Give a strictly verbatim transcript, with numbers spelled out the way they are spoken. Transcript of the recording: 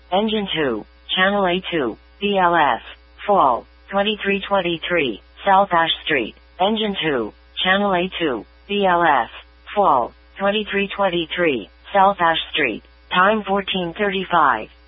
Engine two, Channel A two, B L F, Fall, twenty-three twenty-three, South Ash Street. Engine two, Channel A two, B L F, Fall, twenty-three twenty-three, South Ash Street. Time fourteen thirty-five.